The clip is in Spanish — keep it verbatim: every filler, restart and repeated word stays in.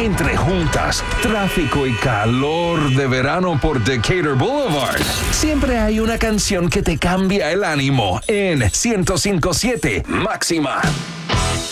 Entre juntas, tráfico y calor de verano por Decatur Boulevard, siempre hay una canción que te cambia el ánimo en ciento cinco punto siete Máxima.